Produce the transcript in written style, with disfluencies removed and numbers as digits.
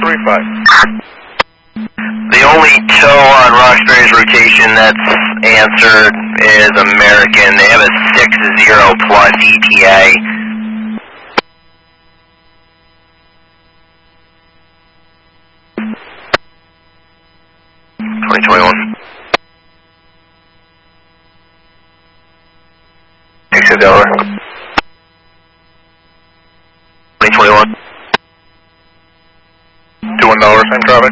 The only tow on Roxbury's rotation that's answered is American. They have a 6-0 plus ETA. Exit Delaware. 2021. 21 Delaware, same traffic.